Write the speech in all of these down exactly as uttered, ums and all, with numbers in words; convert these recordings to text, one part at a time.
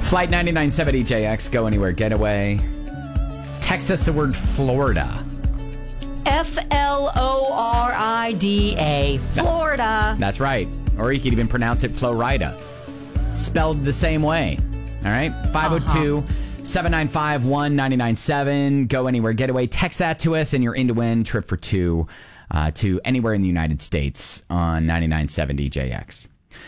Flight ninety-nine point seven D J X, Go Anywhere Getaway. Text us the word Florida. F L O R I D A. Florida. That's right. Or you could even pronounce it Florida. Spelled the same way. All right? five oh two, seven nine five, one nine nine seven. Go Anywhere Getaway. Text that to us and you're in to win. Trip for two uh, to anywhere in the United States on ninety-nine point seven D J X.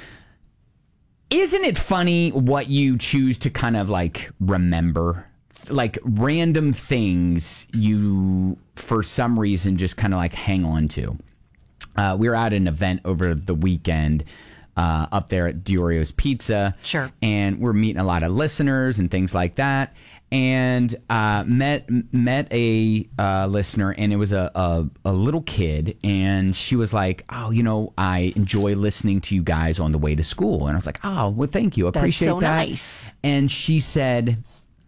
Isn't it funny what you choose to kind of like remember? Like random things you, for some reason, just kind of like hang on to. Uh, we were at an event over the weekend uh, up there at Diorio's Pizza. Sure. And we're meeting a lot of listeners and things like that. And uh, met met a uh, listener, and it was a, a, a little kid. And she was like, oh, you know, I enjoy listening to you guys on the way to school. And I was like, oh, well, thank you. I appreciate That's so that. nice. And she said,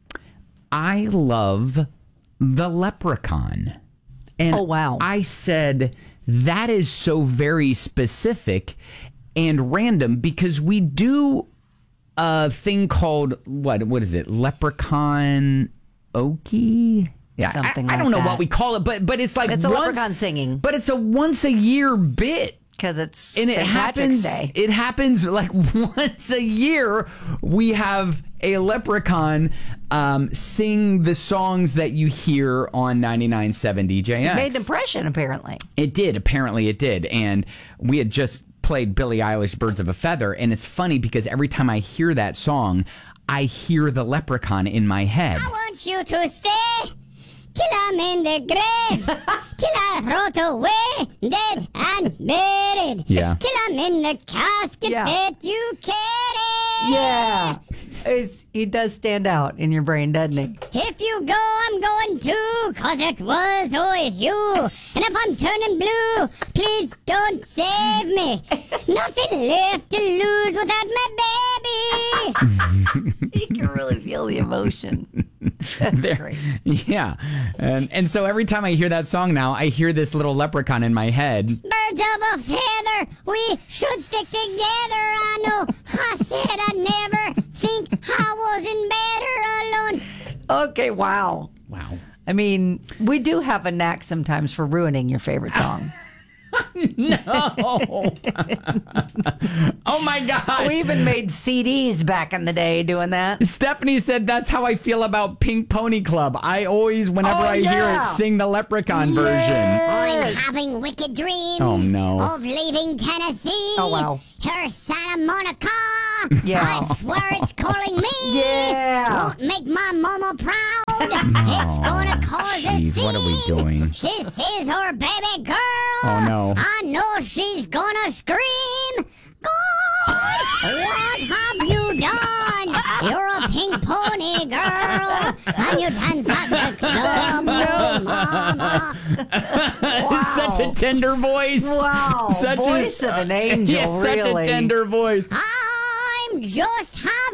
I love the Leprechaun. And Oh, wow. I said, that is so very specific and random because we do a thing called, what? What is it? Leprechaun Okie? Yeah, Something I, I like don't know that. what we call it, but but it's like It's a once, leprechaun singing. But it's a once a year bit. Because it's And it Saint happens. Patrick's Day. It happens like once a year. We have a leprechaun um, sing the songs that you hear on ninety-nine point seven D J X. It made an impression, apparently. It did. Apparently, it did. And we had just played Billie Eilish, "Birds of a Feather," and it's funny because every time I hear that song, I hear the leprechaun in my head. I want you to stay till I'm in the grave, till I rot away, dead and buried, Yeah. till I'm in the casket Yeah. that you carry. Yeah. It's, he does stand out in your brain, doesn't he? If you go, I'm going too, 'cause it was always you. And if I'm turning blue, please don't save me. Nothing left to lose without my baby. You can really feel the emotion. There- Great. Yeah. And, and so every time I hear that song now, I hear this little leprechaun in my head. Birds of a feather, we should stick together. I know I said I'd never think I wasn't better alone. Okay, wow. Wow. I mean, we do have a knack sometimes for ruining your favorite song. No. Oh my gosh. We even made C Ds back in the day doing that. Stephanie said that's how I feel about Pink Pony Club. I always, whenever Oh, I hear yeah. it, sing the leprechaun version. I'm having wicked dreams Oh, no. of leaving Tennessee. Oh, wow. Her Santa Monica. Yeah. I swear it's calling me. Yeah. Won't make my mama proud. It's gonna cause a Jeez, scene. what are we doing? She sees her baby girl. Oh, no. I know she's gonna scream. God, what have you done? You're a pink pony girl, and you dance at the club, oh mama. Wow. Such a tender voice. Wow. Such Voice a, of an angel, yeah, such really. a tender voice. I'm just